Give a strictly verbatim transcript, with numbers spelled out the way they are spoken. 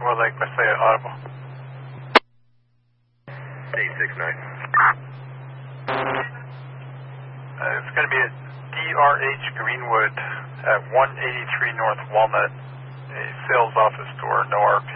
Wood Lake, Passaic, audible. eight six nine. Uh, it's going to be at D R H Greenwood at one eighty-three North Walnut, a sales office door, no R P